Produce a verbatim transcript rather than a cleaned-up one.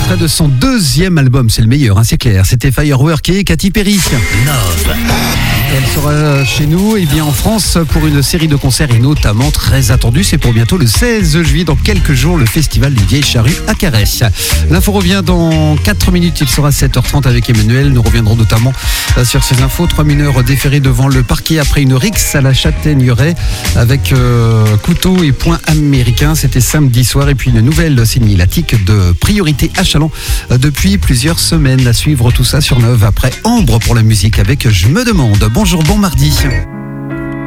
extrait de son deuxième album, c'est le meilleur, hein, c'est clair. C'était Firework et Katy Perry. Nove. Elle sera chez nous et bien en France pour une série de concerts et notamment très attendue. C'est pour bientôt le seize juillet, dans quelques jours, le festival des Vieilles Charrues à Carhaix. L'info revient dans quatre minutes, il sera sept heures trente avec Emmanuel. Nous reviendrons notamment sur ces infos. Trois mineurs déférés devant le parquet après une rixe à la Châtaigneraie avec euh, couteau et poing américain. C'était samedi soir. Et puis une nouvelle signalétique de priorité à Châlons depuis plusieurs semaines. À suivre tout ça sur Nove après Ambre pour la musique avec Je me demande. Bonjour, bon mardi.